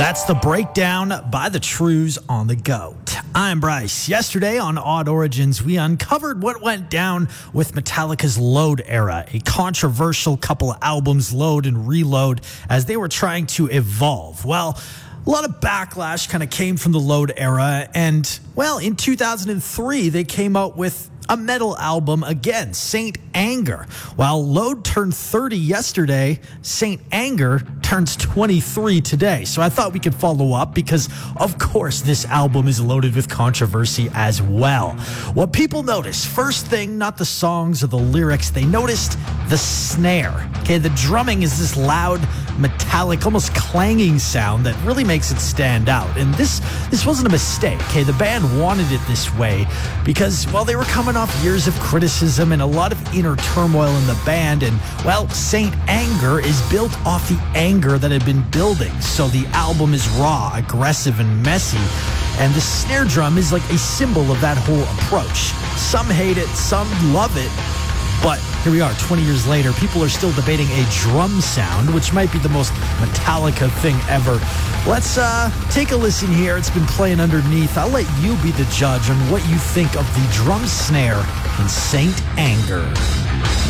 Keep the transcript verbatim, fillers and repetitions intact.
That's the breakdown by the Trews on the Goat. I'm Bryce. Yesterday on Odd Origins, we uncovered what went down with Metallica's Load era, a controversial couple of albums, Load and Reload, as they were trying to evolve. Well, a lot of backlash kind of came from the Load era, and, well, in two thousand three, they came out with a metal album again, Saint Anger. While Load turned thirty yesterday, Saint Anger turns twenty-three today. So I thought we could follow up because, of course, this album is loaded with controversy as well. What people noticed, first thing, not the songs or the lyrics, they noticed the snare. Okay, the drumming is this loud, metallic, almost clanging sound that really makes it stand out. And this this wasn't a mistake. Okay, the band wanted it this way because, well, they were coming off years of criticism and a lot of inner turmoil in the band, and, well, Saint Anger is built off the anger that had been building. So the album is raw, aggressive, and messy, and the snare drum is like a symbol of that whole approach. Some hate it, some love it, but here we are, twenty years later, people are still debating a drum sound, which might be the most Metallica thing ever. Let's uh, take a listen here. It's been playing underneath. I'll let you be the judge on what you think of the drum snare in Saint Anger.